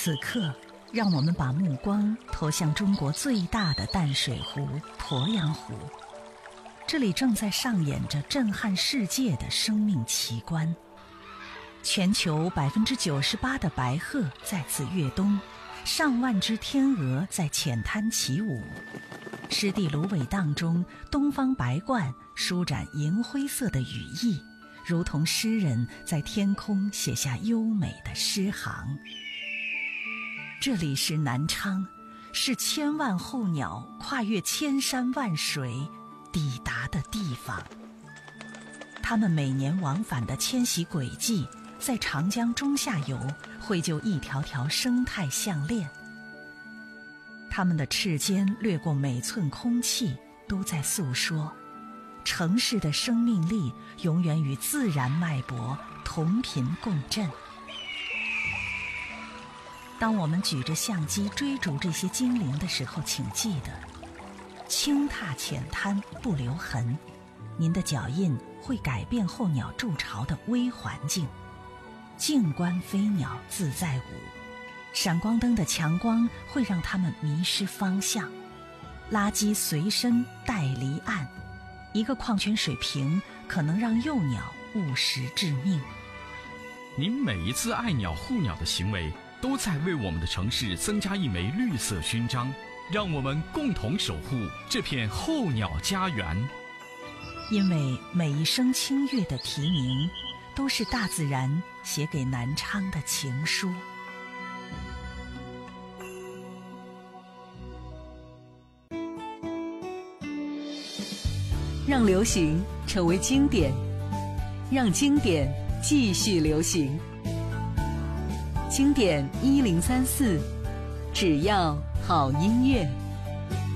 此刻，让我们把目光投向中国最大的淡水湖鄱阳湖。这里正在上演着震撼世界的生命奇观。全球98%的白鹤在此跃冬，上万只天鹅在浅滩起舞。湿地芦苇荡中，东方白鹳舒展银灰色的羽翼，如同诗人在天空写下优美的诗行。这里是南昌，是千万候鸟跨越千山万水抵达的地方。它们每年往返的迁徙轨迹，在长江中下游绘就一条条生态项链。它们的翅尖掠过每寸空气，都在诉说城市的生命力永远与自然脉搏同频共振。当我们举着相机追逐这些精灵的时候，请记得轻踏浅滩不留痕，您的脚印会改变候鸟筑巢的微环境。静观飞鸟自在舞，闪光灯的强光会让它们迷失方向。垃圾随身带离岸，一个矿泉水瓶可能让幼鸟误食致命。 您每一次爱鸟护鸟的行为，都在为我们的城市增加一枚绿色勋章，让我们共同守护这片候鸟家园。 因为每一声清越的啼鸣，都是大自然写给南昌的情书。 让流行成为经典，让经典继续流行。经典1034，只要好音乐。